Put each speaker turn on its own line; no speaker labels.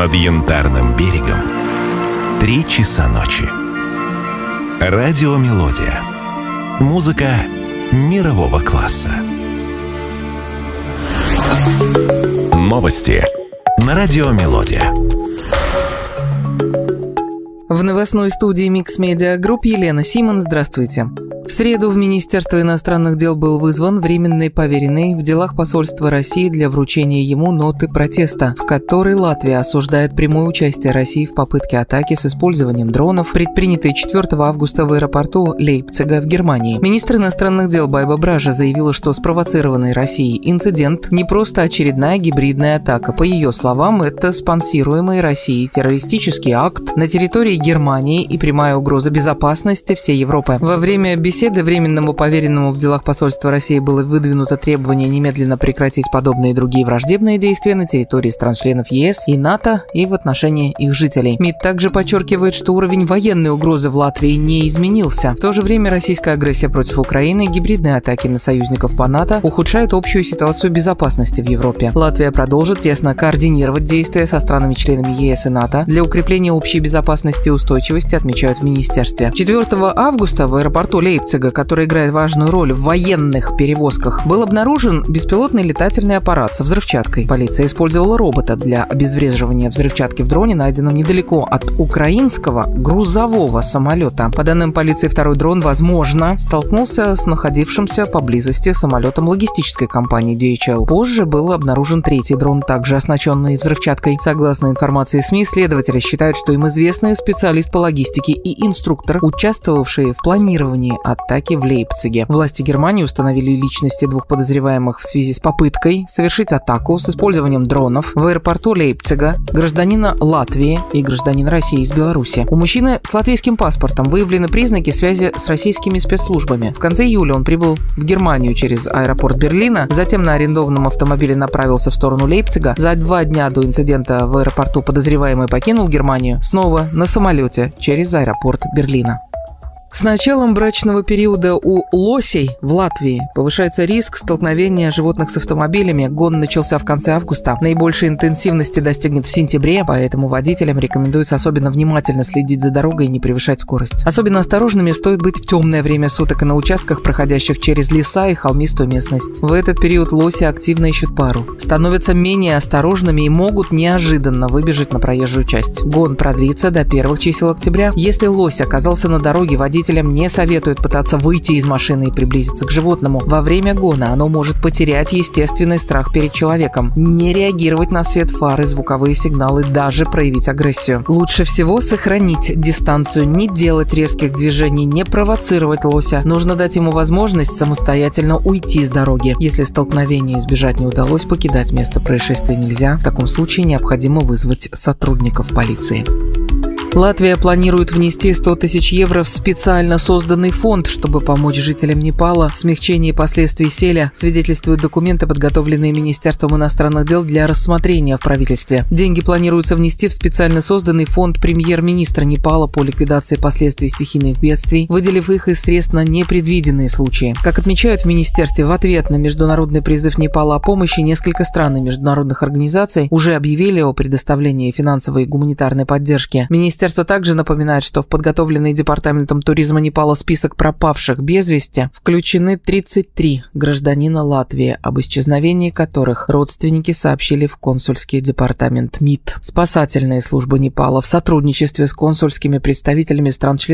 Над Янтарным берегом 3 часа ночи. Радиомелодия. Музыка мирового класса. Новости на Радиомелодия.
В новостной студии Mix Media Group Елена Симон. Здравствуйте. В среду в Министерство иностранных дел был вызван временный поверенный в делах посольства России для вручения ему ноты протеста, в которой Латвия осуждает прямое участие России в попытке атаки с использованием дронов, предпринятой 4 августа в аэропорту Лейпцига в Германии. Министр иностранных дел Байба Бража заявила, что спровоцированный Россией инцидент не просто очередная гибридная атака. По ее словам, это спонсируемый Россией террористический акт на территории Германии и прямая угроза безопасности всей Европы. Во время беседы временному поверенному в делах посольства России было выдвинуто требование немедленно прекратить подобные и другие враждебные действия на территории стран-членов ЕС и НАТО и в отношении их жителей. МИД также подчеркивает, что уровень военной угрозы в Латвии не изменился. В то же время российская агрессия против Украины и гибридные атаки на союзников по НАТО ухудшают общую ситуацию безопасности в Европе. Латвия продолжит тесно координировать действия со странами-членами ЕС и НАТО для укрепления общей безопасности и устойчивости, отмечают в министерстве. 4 августа в аэропорту Лейпцига, который играет важную роль в военных перевозках, был обнаружен беспилотный летательный аппарат со взрывчаткой. Полиция использовала робота для обезвреживания взрывчатки в дроне, найденном недалеко от украинского грузового самолета. По данным полиции, второй дрон, возможно, столкнулся с находившимся поблизости самолетом логистической компании DHL. Позже был обнаружен третий дрон, также оснащенный взрывчаткой. Согласно информации СМИ, следователи считают, что им известны специалист по логистике и инструктор, участвовавшие в планировании атаки в Лейпциге. Власти Германии установили личности 2 подозреваемых в связи с попыткой совершить атаку с использованием дронов в аэропорту Лейпцига, гражданина Латвии и гражданина России из Беларуси. У мужчины с латвийским паспортом выявлены признаки связи с российскими спецслужбами. В конце июля он прибыл в Германию через аэропорт Берлина, затем на арендованном автомобиле направился в сторону Лейпцига. За 2 дня до инцидента в аэропорту подозреваемый покинул Германию снова на самолете через аэропорт Берлина. С началом брачного периода у лосей в Латвии повышается риск столкновения животных с автомобилями. Гон начался в конце августа. Наибольшей интенсивности достигнет в сентябре, поэтому водителям рекомендуется особенно внимательно следить за дорогой и не превышать скорость. Особенно осторожными стоит быть в темное время суток и на участках, проходящих через леса и холмистую местность. В этот период лоси активно ищут пару, становятся менее осторожными и могут неожиданно выбежать на проезжую часть. Гон продлится до первых чисел октября. Если лось оказался на дороге, водителям не советуют пытаться выйти из машины и приблизиться к животному. Во время гона оно может потерять естественный страх перед человеком, не реагировать на свет фар и звуковые сигналы, даже проявить агрессию. Лучше всего сохранить дистанцию, не делать резких движений, не провоцировать лося. Нужно дать ему возможность самостоятельно уйти с дороги. Если столкновение избежать не удалось, покидать место происшествия нельзя. В таком случае необходимо вызвать сотрудников полиции. Латвия планирует внести 100 тысяч евро в специально созданный фонд, чтобы помочь жителям Непала в смягчении последствий селя, свидетельствуют документы, подготовленные Министерством иностранных дел для рассмотрения в правительстве. Деньги планируется внести в специально созданный фонд премьер-министра Непала по ликвидации последствий стихийных бедствий, выделив их из средств на непредвиденные случаи. Как отмечают в Министерстве, в ответ на международный призыв Непала о помощи несколько стран и международных организаций уже объявили о предоставлении финансовой и гуманитарной поддержки. Министерство также напоминает, что в подготовленный Департаментом туризма Непала список пропавших без вести включены 33 гражданина Латвии, об исчезновении которых родственники сообщили в консульский департамент МИД. Спасательные службы Непала в сотрудничестве с консульскими представителями стран-членов